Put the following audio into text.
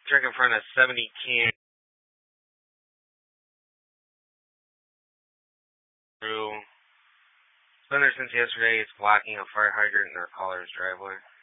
Truck in front of 70 Can. It's been there since yesterday. It's blocking a fire hydrant in their caller's driveway.